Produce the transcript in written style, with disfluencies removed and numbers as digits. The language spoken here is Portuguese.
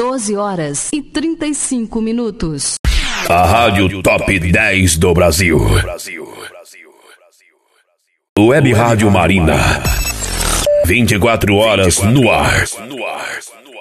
12h35. A Rádio Top 10 do Brasil. Web Rádio Marina. 24 horas no ar.